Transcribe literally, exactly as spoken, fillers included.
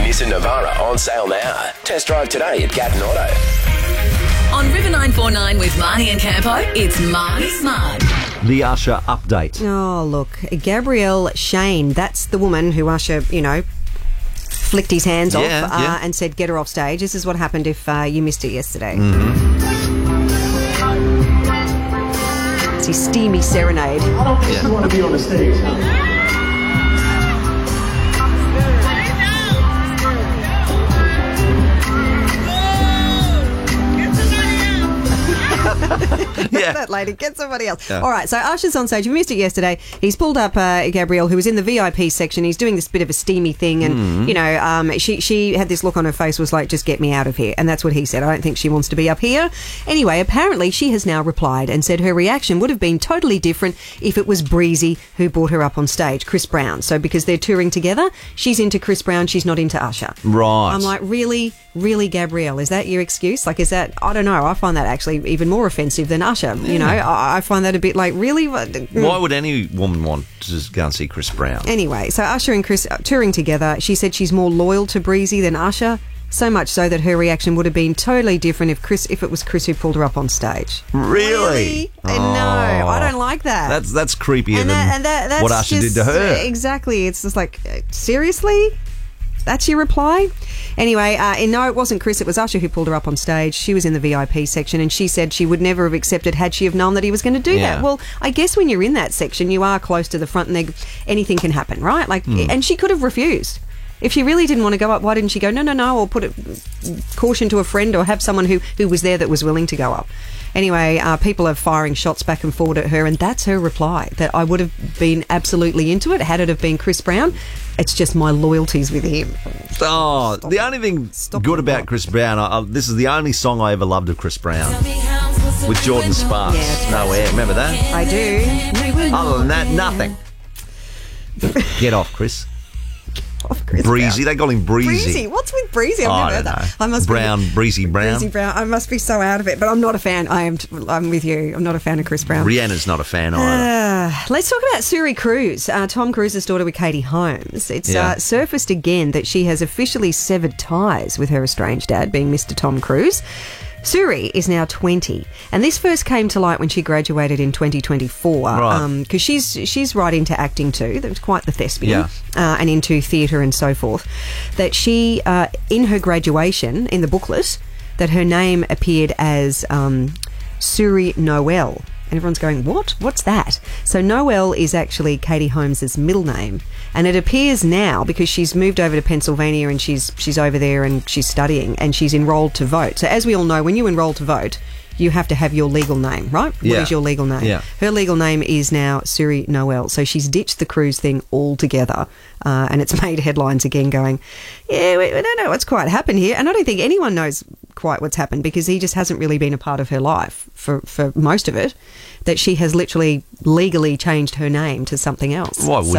Nissan Navara on sale now. Test drive today at Gatton Auto. On River nine four nine with Marnie and Campo, it's Marnie's Mud. The Usher update. Oh, look, Gabrielle Shane, that's the woman who Usher, you know, flicked his hands Yeah, off uh, yeah. and said, get her off stage. This is what happened if uh, you missed it yesterday. It's his steamy serenade. I don't think you want to be on the stage. Yeah. That lady, get somebody else. Yeah. All right, so Usher's on stage. We missed it yesterday. He's pulled up uh, Gabrielle, who was in the V I P section. He's doing this bit of a steamy thing, and Mm. you know, um, she she had this look on her face, was like, "Just get me out of here." And that's what he said. I don't think she wants to be up here. Anyway, apparently she has now replied and said her reaction would have been totally different if it was Breezy who brought her up on stage, Chris Brown. So because they're touring together, she's into Chris Brown, she's not into Usher. Right. I'm like, really, really, Gabrielle? Is that your excuse? Like, is that? I don't know. I find that actually even more offensive than Usher. You know, I, I find that a bit like, really? Why would any woman want to just go and see Chris Brown? Anyway, so Usher and Chris are touring together. She said she's more loyal to Breezy than Usher. So much so that her reaction would have been totally different if Chris, if it was Chris who pulled her up on stage. Really? Uh, No, I don't like that. That's that's creepier And than that- and that- that's what Usher just- did to her. Exactly. It's just like, uh, seriously? That's your reply? Anyway, uh, and no, it wasn't Chris, it was Usher who pulled her up on stage. She was in the V I P section, and she said she would never have accepted had she have known that he was going to do Yeah. that. Well, I guess when you're in that section, you are close to the front, and they, anything can happen, right? Like, Hmm. and she could have refused. If she really didn't want to go up, why didn't she go, no, no, no, or put a caution to a friend, or have someone who, who was there that was willing to go up? Anyway, uh, people are firing shots back and forward at her, and that's her reply, that I would have been absolutely into it had it have been Chris Brown. It's just my loyalties with him. Oh, the only thing Stop good it. about Chris Brown, I, I, this is the only song I ever loved of Chris Brown, with Jordan Sparks. Yeah, it's No air, remember that? I do. Other than that, nothing. Get off, Chris. Off Chris Breezy, Brown. they call him Breezy. Breezy. What's with Breezy? I've Oh, never I heard don't that. know. I must Brown, be, Breezy Brown. Breezy Brown. I must be so out of it, but I'm not a fan. I am. I'm with you. I'm not a fan of Chris Brown. Rihanna's not a fan either. Uh, let's talk about Suri Cruz, uh, Tom Cruise's daughter with Katie Holmes. It's Yeah. uh, surfaced again that she has officially severed ties with her estranged dad, being Mister Tom Cruise. Suri is now twenty, and this first came to light when she graduated in twenty twenty-four. Right. Because she's she's right into acting too. That's quite the thespian, Yeah. uh, and into theatre and so forth. That she, uh, in her graduation, in the booklet, that her name appeared as um, Suri Noel. And everyone's going, what? What's that? So Noel is actually Katie Holmes' middle name. And it appears now, because she's moved over to Pennsylvania and she's she's over there and she's studying and she's enrolled to vote. So as we all know, when you enroll to vote, you have to have your legal name, right? What Yeah. is your legal name? Yeah. Her legal name is now Suri Noel. So she's ditched the Cruise thing altogether. Uh, and it's made headlines again going, yeah, we, we don't know what's quite happened here. And I don't think anyone knows quite what's happened, because he just hasn't really been a part of her life for, for most of it, that she has literally legally changed her name to something else. Why would